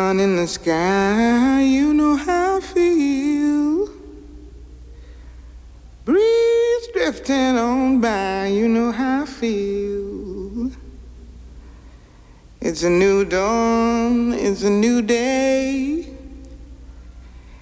sun in the sky, you know how I feel. Breeze drifting on by, you know how I feel. It's a new dawn, it's a new day.